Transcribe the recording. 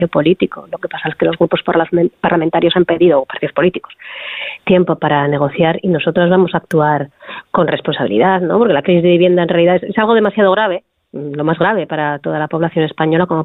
político. Lo que pasa es que los grupos parlamentarios han pedido, o partidos políticos, tiempo para negociar y nosotros vamos a actuar con responsabilidad, ¿no? Porque la crisis de vivienda en realidad es algo demasiado grave, lo más grave para toda la población española como